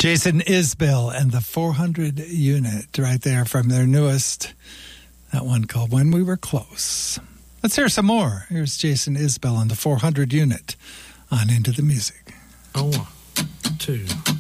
Jason Isbell and the 400 unit right there from their newest, that one called When We Were Close. Let's hear some more. Here's Jason Isbell and the 400 unit on Into the Music. Oh, 1, 2.